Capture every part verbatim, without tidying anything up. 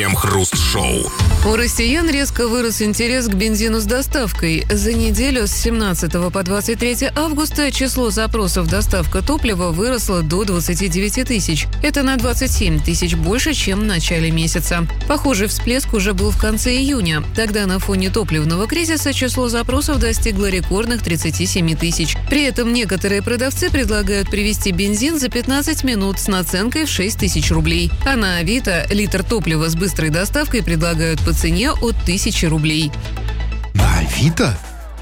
Крем-хруст-шоу. У россиян резко вырос интерес к бензину с доставкой. За неделю с семнадцатого по двадцать третье августа число запросов «доставка топлива» выросло до двадцати девяти тысяч. Это на двадцать семь тысяч больше, чем в начале месяца. Похожий всплеск уже был в конце июня. Тогда на фоне топливного кризиса число запросов достигло рекордных тридцати семи тысяч. При этом некоторые продавцы предлагают привезти бензин за пятнадцать минут с наценкой в шесть тысяч рублей. А на Авито литр топлива с быстрой доставкой предлагают по цене от тысячи рублей. На Авито?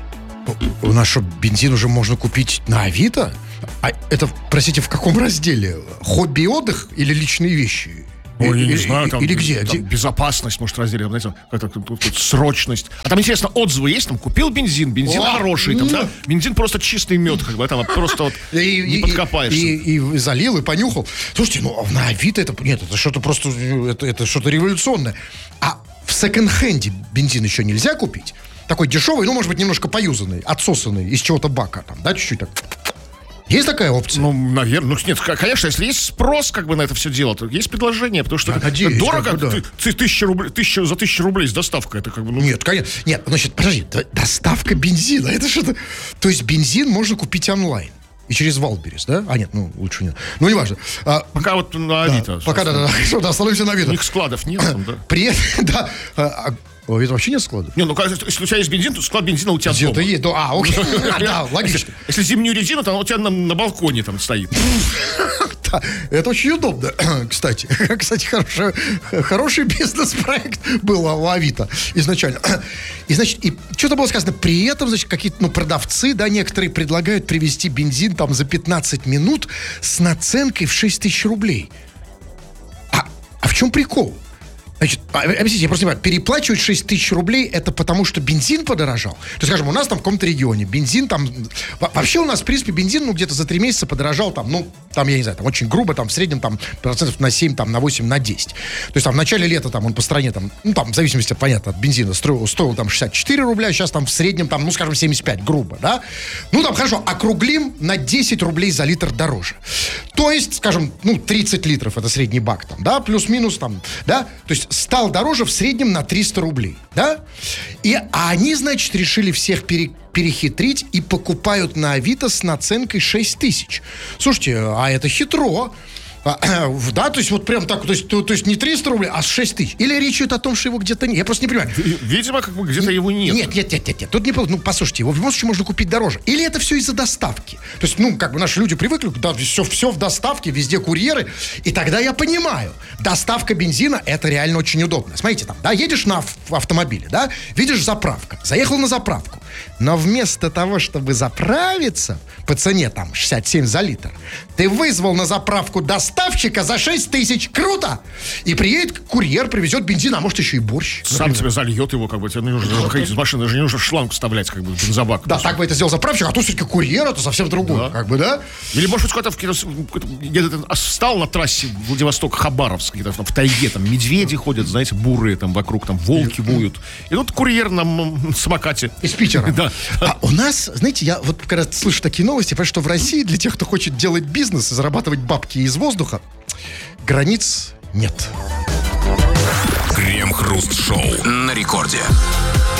У нас что, бензин уже можно купить на Авито? А это, простите, в каком разделе? Хобби и отдых или личные вещи? Ой, я не или, знаю, там, или где? там где? Безопасность, может, разделим, знаете, это, тут, тут срочность. А там, интересно, отзывы есть? Там купил бензин, бензин О, хороший, там, ну. да? Бензин просто чистый мед, как бы, там просто вот И, не и, подкопаешься. И, и, и залил, и понюхал. Слушайте, ну на Авито это, нет, это что-то просто, это, это что-то революционное. А в секонд-хенде бензин еще нельзя купить? Такой дешевый, ну, может быть, немножко поюзанный, отсосанный из чего-то бака, там, да, чуть-чуть так. Есть такая опция? Ну, наверное, ну, нет, конечно, если есть спрос как бы на это все дело, то есть предложение, потому что Я это надеюсь, дорого, как бы, да. ты, ты, тысяча рублей, тысяча, за тысячу рублей с доставкой, это как бы, ну... Нет, конечно. Нет, значит, подожди, д- доставка бензина, это что-то... То есть бензин можно купить онлайн. И через Валберес, да? А, нет, ну, лучше нет. Ну, неважно. А, Пока вот на да, Авито. пока, да, да, да, да, остановимся на У Авито. них складов нет там, да? При этом, да, а, а, у Авито вообще нет складов? Не, ну, конечно, если у тебя есть бензин, то склад бензина у тебя Где-то дома. есть, да, а, окей, А, да, логично. Если зимнюю резину, то она у тебя на, на балконе там стоит. Да, это очень удобно, кстати. Кстати, хороший, хороший бизнес-проект был у Авито изначально. И, значит, и что-то было сказано, при этом, значит, какие-то, ну, продавцы, да, некоторые предлагают привезти бензин там за пятнадцать минут с наценкой в шесть тысяч рублей. А, а в чем прикол? Значит, объясните, я просто не понимаю, переплачивать шесть тысяч рублей это потому, что бензин подорожал? То есть, скажем, у нас там в каком-то регионе бензин там... Вообще у нас, в принципе, бензин, ну, где-то за три месяца подорожал там, ну, там, я не знаю, там очень грубо, там, в среднем, там, процентов на семь, там, на восемь, на десять. То есть, там, в начале лета, там, он по стране, там, ну, там, в зависимости, понятно, от бензина, стоил, стоил там, шестьдесят четыре рубля, сейчас, там, в среднем, там, ну, скажем, семьдесят пять, грубо, да? Ну, там, хорошо, округлим на десять рублей за литр дороже. То есть, скажем, ну, тридцать литров, это средний бак, там, да, плюс-минус, там, да? То есть, стал дороже в среднем на триста рублей, да? И, а они, значит, решили всех пере, перехитрить и покупают на Авито с наценкой шесть тысяч. Слушайте, а это хитро. А, да, то есть вот прям так, то есть, то, то есть не триста рублей, а шесть тысяч. Или речь идет о том, что его где-то нет. Я просто не понимаю. Видимо, как бы где-то его нет. Нет, нет, нет, нет, нет. Тут не, ну, послушайте, его в любом случае можно купить дороже. Или это все из-за доставки. То есть, ну, как бы наши люди привыкли, да, все, все в доставке, везде курьеры. И тогда я понимаю, доставка бензина это реально очень удобно. Смотрите, там, да, едешь на в автомобиле, да, видишь заправка, заехал на заправку. Но вместо того, чтобы заправиться по цене там шестьдесят семь за литр, ты вызвал на заправку доставщика за шесть тысяч. Круто! И приедет курьер, привезет бензин, а может еще и борщ. Сам например. тебе зальет его, как бы, тебе не нужно выходить из машины, даже не нужно шланг вставлять, как бы, в бензобак. Да, так бы это сделал заправщик, а тут все-таки курьер, это совсем другое, Да. как бы, да? Или, может быть, куда-то в какие-то- где-то встал на трассе Владивосток-Хабаровск, где-то там в тайге, там медведи ходят, знаете, бурые, там вокруг, там волки воют. И тут курьер на м, самокате. Из Питера. Да. А у нас, знаете, я вот когда слышу такие новости, понимаю, что в России для тех, кто хочет делать бизнес и зарабатывать бабки из воздуха, границ нет. Крем-хруст-шоу на рекорде.